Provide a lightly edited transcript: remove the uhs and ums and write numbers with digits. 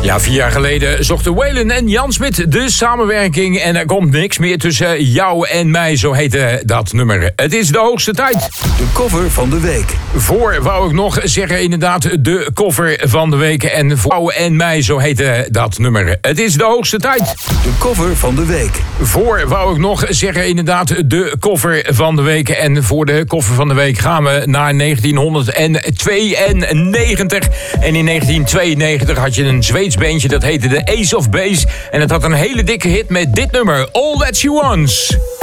Ja, 4 jaar geleden zochten Waylon en Jan Smit de samenwerking. En er komt niks meer tussen jou en mij, zo heette dat nummer. Het is de hoogste tijd. De cover van de week. Voor wou ik nog zeggen, inderdaad, de cover van de week. En voor jou en mij, zo heette dat nummer. Het is de hoogste tijd. De cover van de week. Voor wou ik nog zeggen, inderdaad, de cover van de week. En voor de cover van de week gaan we naar 1992. En in 1992 had je een Zweeds bandje, dat heette de Ace of Base. En het had een hele dikke hit met dit nummer, All That She Wants.